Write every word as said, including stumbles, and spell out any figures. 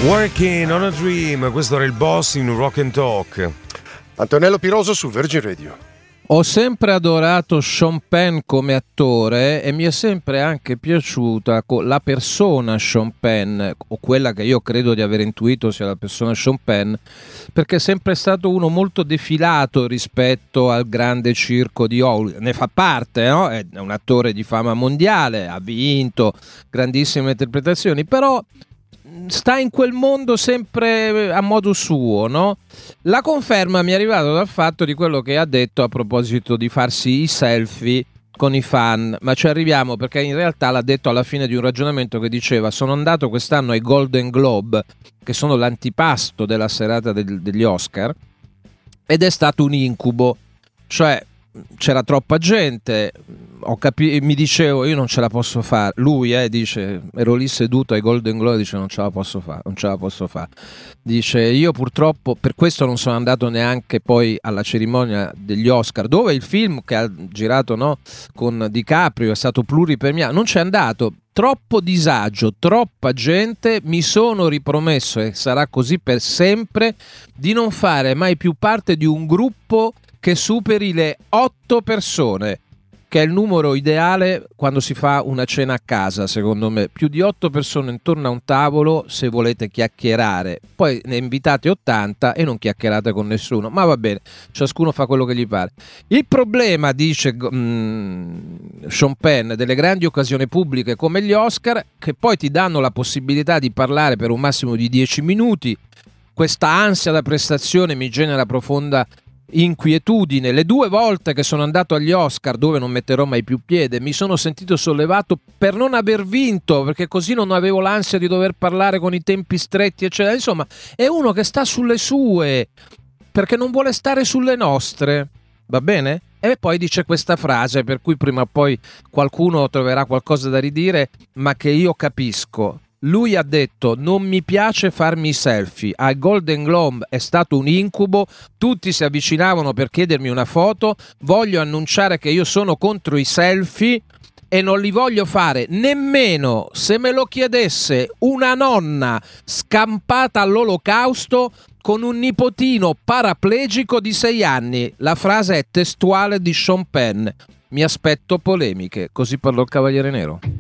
Working on a Dream, questo era il Boss in Rock and Talk. Antonello Piroso su Virgin Radio. Ho sempre adorato Sean Penn come attore e mi è sempre anche piaciuta la persona Sean Penn, o quella che io credo di aver intuito sia la persona Sean Penn, perché è sempre stato uno molto defilato rispetto al grande circo di Hollywood. Ne fa parte, no? È un attore di fama mondiale, ha vinto grandissime interpretazioni, però sta in quel mondo sempre a modo suo, no? La conferma mi è arrivata dal fatto di quello che ha detto a proposito di farsi i selfie con i fan, ma ci arriviamo perché in realtà l'ha detto alla fine di un ragionamento che diceva: sono andato quest'anno ai Golden Globe, che sono l'antipasto della serata del, degli Oscar, ed è stato un incubo, cioè c'era troppa gente, ho capi- mi dicevo io non ce la posso fare, lui eh, dice, ero lì seduto ai Golden Globe, dice non ce la posso fare, non ce la posso fare, dice io purtroppo per questo non sono andato neanche poi alla cerimonia degli Oscar, dove il film che ha girato, no, con DiCaprio è stato pluripremiato, non c'è andato, troppo disagio, troppa gente, mi sono ripromesso, e sarà così per sempre, di non fare mai più parte di un gruppo che superi le otto persone, che è il numero ideale quando si fa una cena a casa, secondo me. Più di otto persone intorno a un tavolo se volete chiacchierare. Poi ne invitate ottanta e non chiacchierate con nessuno. Ma va bene, ciascuno fa quello che gli pare. Il problema, dice mm, Sean Penn, delle grandi occasioni pubbliche come gli Oscar, che poi ti danno la possibilità di parlare per un massimo di dieci minuti. Questa ansia da prestazione mi genera profonda inquietudine. Le due volte che sono andato agli Oscar, dove non metterò mai più piede, mi sono sentito sollevato per non aver vinto, perché così non avevo l'ansia di dover parlare con i tempi stretti eccetera. Insomma, è uno che sta sulle sue perché non vuole stare sulle nostre, va bene? E poi dice questa frase per cui prima o poi qualcuno troverà qualcosa da ridire, ma che io capisco. Lui ha detto: non mi piace farmi i selfie, ai Golden Globe è stato un incubo, tutti si avvicinavano per chiedermi una foto, voglio annunciare che io sono contro i selfie e non li voglio fare nemmeno se me lo chiedesse una nonna scampata all'olocausto con un nipotino paraplegico di sei anni. La frase è testuale di Sean Penn. Mi aspetto polemiche, così parlò il Cavaliere Nero.